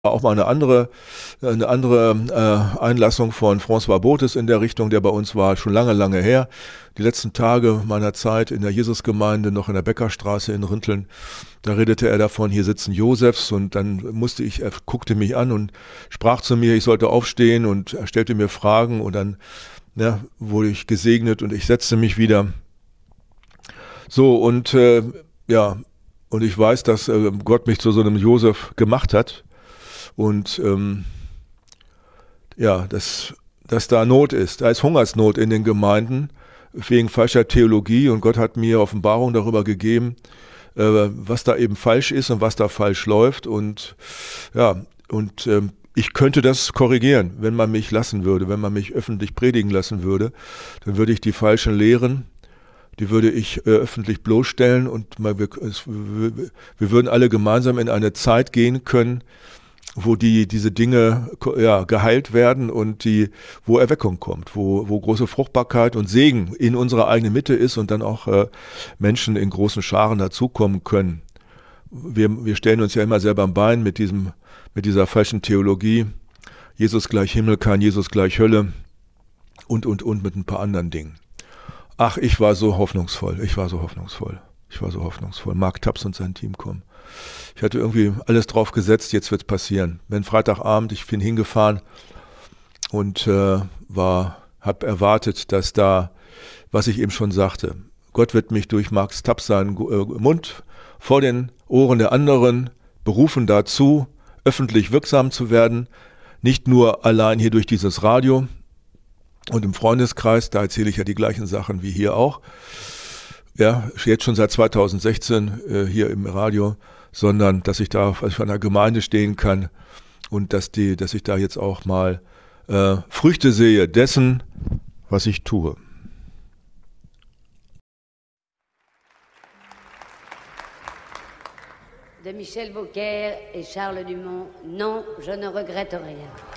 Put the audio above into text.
Auch mal eine andere Einlassung von François Botes in der Richtung, der bei uns war, schon lange, lange her. Die letzten Tage meiner Zeit in der Jesusgemeinde, noch in der Bäckerstraße in Rinteln, da redete er davon, hier sitzen Josefs, und dann er guckte mich an und sprach zu mir, ich sollte aufstehen, und er stellte mir Fragen, und dann wurde ich gesegnet und ich setzte mich wieder. So, und ich weiß, dass Gott mich zu so einem Josef gemacht hat. Und dass da Not ist. Da ist Hungersnot in den Gemeinden wegen falscher Theologie, und Gott hat mir Offenbarung darüber gegeben, was da eben falsch ist und was da falsch läuft. Und ich könnte das korrigieren, wenn man mich lassen würde, wenn man mich öffentlich predigen lassen würde. Dann würde ich die falschen Lehren, die würde ich öffentlich bloßstellen, und wir würden alle gemeinsam in eine Zeit gehen können, wo diese Dinge geheilt werden und wo Erweckung kommt, wo große Fruchtbarkeit und Segen in unserer eigenen Mitte ist und dann auch Menschen in großen Scharen dazukommen können. Wir stellen uns ja immer selber am Bein mit dieser falschen Theologie. Jesus gleich Himmel, kein Jesus gleich Hölle und mit ein paar anderen Dingen. Ach, ich war so hoffnungsvoll. Mark Taps und sein Team kommen. Ich hatte irgendwie alles drauf gesetzt, jetzt wird's passieren. Wenn Freitagabend, ich bin hingefahren und habe erwartet, dass da, was ich eben schon sagte, Gott wird mich durch Mark Taps seinen Mund vor den Ohren der anderen berufen dazu, öffentlich wirksam zu werden. Nicht nur allein hier durch dieses Radio und im Freundeskreis, da erzähle ich ja die gleichen Sachen wie hier auch. Ja, jetzt schon seit 2016 hier im Radio, sondern dass ich da auf einer Gemeinde stehen kann und dass ich da jetzt auch mal Früchte sehe dessen, was ich tue. De Michel Beaucaire et Charles Dumont, non, je ne regrette rien.